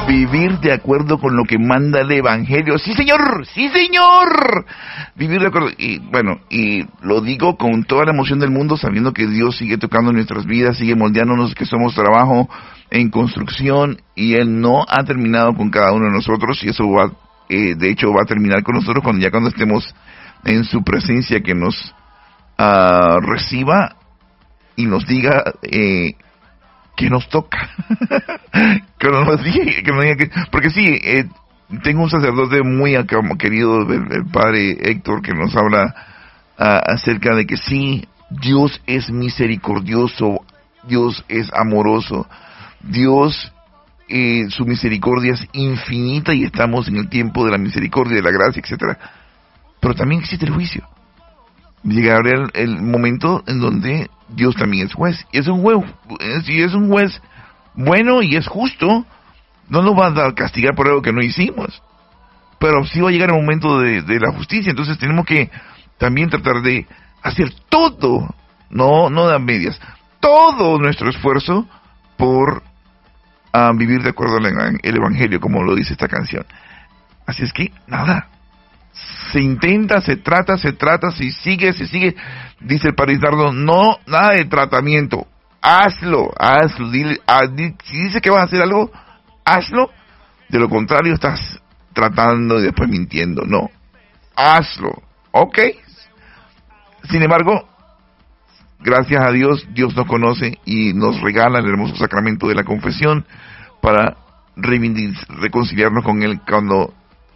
Vivir de acuerdo con lo que manda el Evangelio. ¡Sí, señor! ¡Sí, señor! Vivir de acuerdo. Y bueno, y lo digo con toda la emoción del mundo, sabiendo que Dios sigue tocando nuestras vidas, sigue moldeándonos, que somos trabajo en construcción, y Él no ha terminado con cada uno de nosotros, y eso va, de hecho, va a terminar con nosotros cuando estemos en su presencia, que nos reciba y nos diga que nos toca. Que nos diga que, porque sí, tengo un sacerdote muy querido, el padre Héctor, que nos habla acerca de que sí, Dios es misericordioso, Dios es amoroso, Dios, su misericordia es infinita, y estamos en el tiempo de la misericordia, de la gracia, etcétera. Pero también existe el juicio. Llegará el momento en donde Dios también es juez. Y es un juez, si es un juez bueno y es justo, no nos va a castigar por algo que no hicimos. Pero sí va a llegar el momento de la justicia. Entonces tenemos que también tratar de hacer todo, no de medias, todo nuestro esfuerzo por vivir de acuerdo al Evangelio, como lo dice esta canción. Así es que, nada. Se intenta, se trata, se sigue, dice el padre Isnardo, no, nada de tratamiento, hazlo, dile, si dice que vas a hacer algo, hazlo, de lo contrario estás tratando y después mintiendo, no, hazlo, ¿ok? Sin embargo, gracias a Dios, Dios nos conoce y nos regala el hermoso sacramento de la confesión para reconciliarnos con Él cuando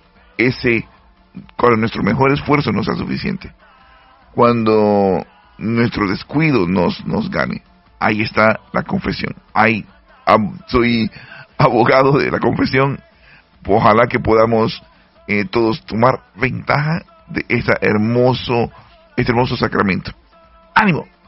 nuestro mejor esfuerzo no sea suficiente, cuando nuestro descuido nos gane. Ahí está la confesión. Soy abogado de la confesión. Ojalá que podamos todos tomar ventaja de este hermoso sacramento. ¡Ánimo!